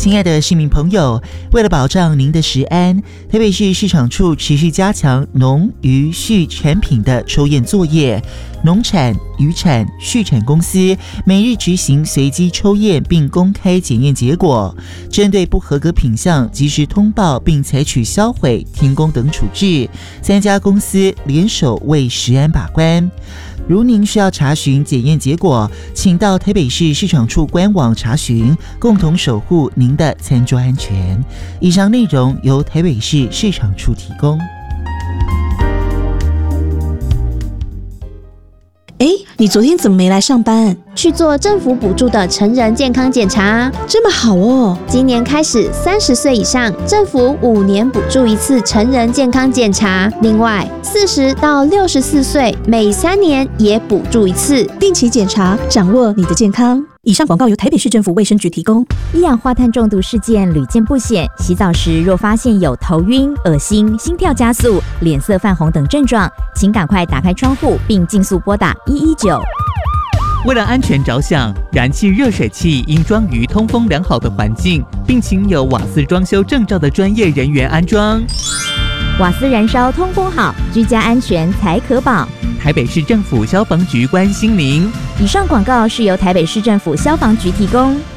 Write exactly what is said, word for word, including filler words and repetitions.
亲爱的市民朋友，为了保障您的食安，台北市市场处持续加强农渔畜产品的抽验作业。农产、渔产、畜产公司每日执行随机抽验并公开检验结果，针对不合格品项及时通报并采取销毁、停工等处置。三家公司联手为食安把关。如您需要查询检验结果，请到台北市市场处官网查询，共同守护您的餐桌安全。以上内容由台北市市场处提供。 哎，你昨天怎么没来上班？ 去做政府补助的成人健康检查。 这么好哦！ 今年开始，三十岁以上，政府五年补助一次成人健康检查。另外，四十到六十四岁，每三年也补助一次， 定期检查，掌握你的健康。以上广告由台北市政府卫生局提供。 一氧化碳中毒事件屡见不鲜，洗澡时若发现有头晕、恶心、心跳加速、脸色泛红等症状，请赶快打开窗户并尽速拨打一一九。 为了安全着想，燃气热水器应装于通风良好的环境，并请有瓦斯装修证照的专业人员安装。 瓦斯燃烧通风好，居家安全才可保。 台北市政府消防局关心您。 以上广告是由台北市政府消防局提供。